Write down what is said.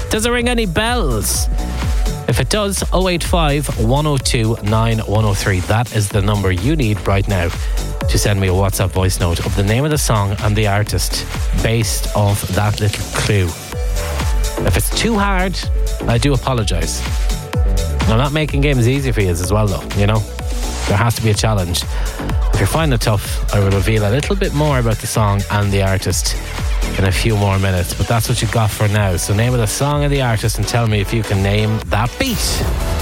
Does it ring any bells? If it does, 085 102 9103. That is the number you need right now to send me a WhatsApp voice note of the name of the song and the artist based off that little clue. If it's too hard, I do apologise. I'm not making games easy for you as well, though, you know? There has to be a challenge. If you're finding it tough, I will reveal a little bit more about the song and the artist in a few more minutes. But that's what you got for now. So name of the song and the artist and tell me if you can name that beat.